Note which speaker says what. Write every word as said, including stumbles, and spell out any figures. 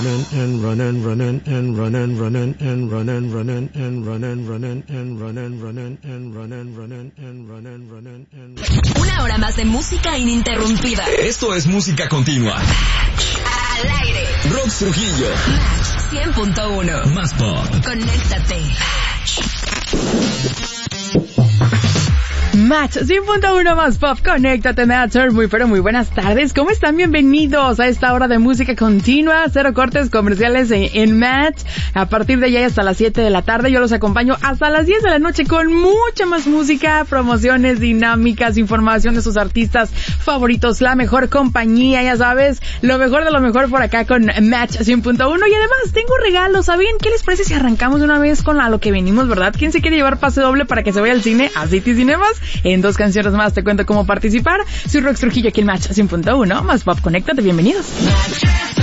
Speaker 1: running and running, running and running, running and running, running and running, running and running, running and running, running and running, running and.
Speaker 2: Una hora más de música ininterrumpida.
Speaker 3: Esto es música continua.
Speaker 2: Al aire.
Speaker 3: Rox Trujillo.
Speaker 2: Match cien punto uno.
Speaker 3: Más pop.
Speaker 2: Conéctate.
Speaker 4: Match cien punto uno más pop, conéctate Matcher, muy pero muy buenas tardes, ¿cómo están? Bienvenidos a esta hora de música continua, cero cortes comerciales en, en Match, a partir de ya hasta las siete de la tarde, yo los acompaño hasta las diez de la noche con mucha más música, promociones, dinámicas, información de sus artistas favoritos, la mejor compañía, ya sabes, lo mejor de lo mejor por acá con Match cien punto uno, y además tengo regalos, ¿saben? ¿Qué les parece si arrancamos de una vez con a lo que venimos, verdad? ¿Quién se quiere llevar pase doble para que se vaya al cine a City Cinemas? En dos canciones más te cuento cómo participar. Soy Rox Trujillo aquí en Match cien punto uno. Más pop, conéctate, bienvenidos.